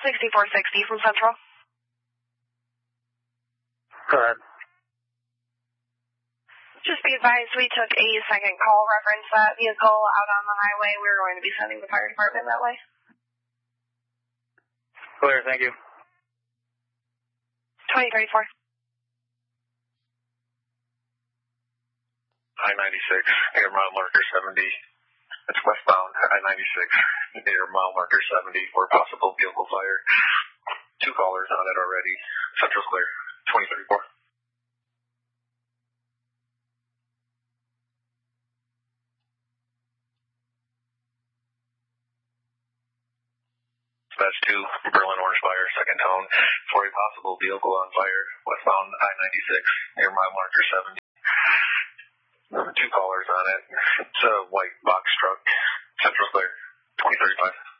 6460 from Central. Go ahead. Just be advised, we took a second call reference that vehicle out on the highway. We were going to be sending the fire department that way. Clear, thank you. 2034. I-96, air mile marker 70. It's westbound, I-96, air mile marker 70 for possible vehicle fire. 2 callers on it already. Central's clear. 2034. Dispatch 2, Berlin Orange Fire, second tone, for a possible vehicle on fire, westbound I-96, air mile marker 70. 2 callers on it. It's a white box truck. Central clear. 2035.